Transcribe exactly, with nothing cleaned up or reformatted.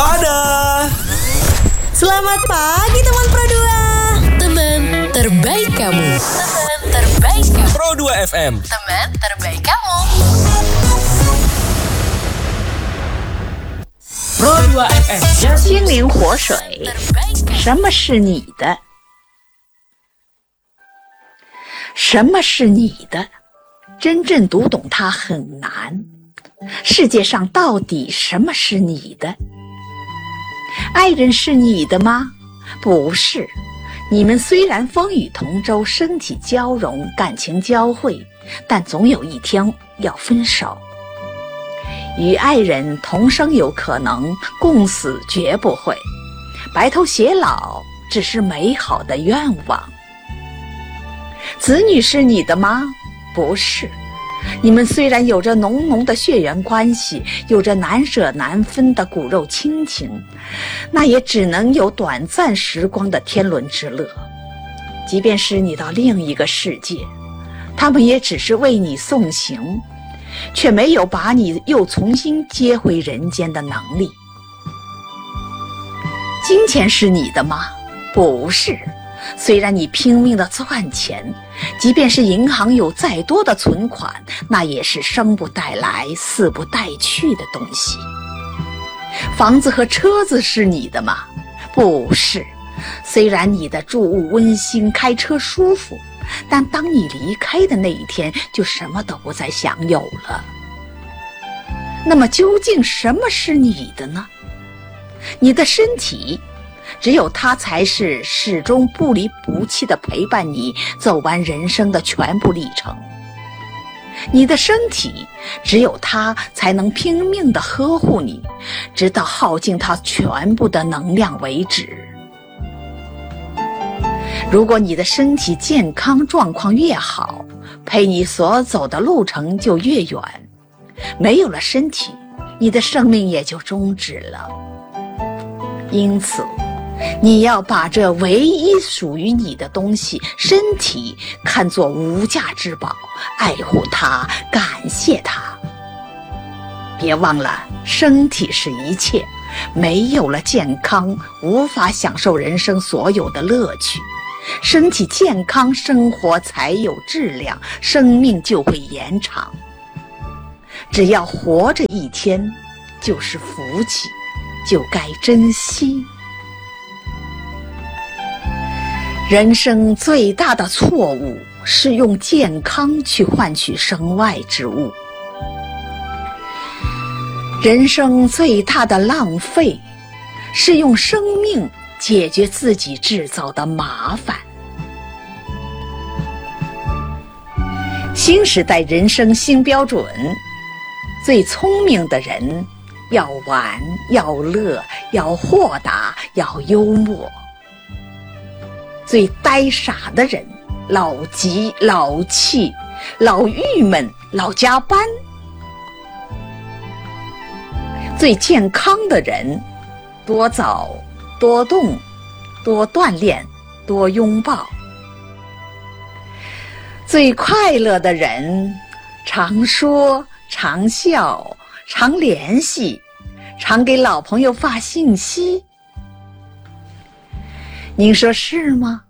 Waspada! Selamat pagi teman Pro dua. Teman terbaik kamu. Teman terbaik kamu. Pro dua F M. Teman terbaik kamu. Pro dua F M. 心灵活水，什么是你的？什么是你的？真正读懂它很难。世界上到底什么是你的？爱人是你的吗？不是。你们虽然风雨同舟，身体交融，感情交汇，但总有一天要分手。与爱人同生有可能，共死绝不会。白头偕老只是美好的愿望。子女是你的吗？不是。你们虽然有着浓浓的血缘关系，有着难舍难分的骨肉亲情，那也只能有短暂时光的天伦之乐。即便是你到另一个世界，他们也只是为你送行，却没有把你又重新接回人间的能力。金钱是你的吗？不是。虽然你拼命地赚钱，即便是银行有再多的存款，那也是生不带来死不带去的东西。房子和车子是你的吗？不是。虽然你的住屋温馨，开车舒服，但当你离开的那一天，就什么都不再享有了。那么究竟什么是你的呢？你的身体，只有它才是始终不离不弃地陪伴你走完人生的全部历程。你的身体，只有它才能拼命地呵护你，直到耗尽它全部的能量为止。如果你的身体健康状况越好，陪你所走的路程就越远。没有了身体，你的生命也就终止了。因此你要把这唯一属于你的东西身体看作无价之宝，爱护它，感谢它。别忘了，身体是一切，没有了健康，无法享受人生所有的乐趣。身体健康，生活才有质量，生命就会延长。只要活着一天，就是福气，就该珍惜。人生最大的错误是用健康去换取身外之物。人生最大的浪费是用生命解决自己制造的麻烦。新时代人生新标准，最聪明的人要玩，要乐，要豁达，要幽默。最呆傻的人，老急老气，老郁闷，老加班。最健康的人，多走多动，多锻炼，多拥抱。最快乐的人，常说常笑，常联系，常给老朋友发信息。您说是吗？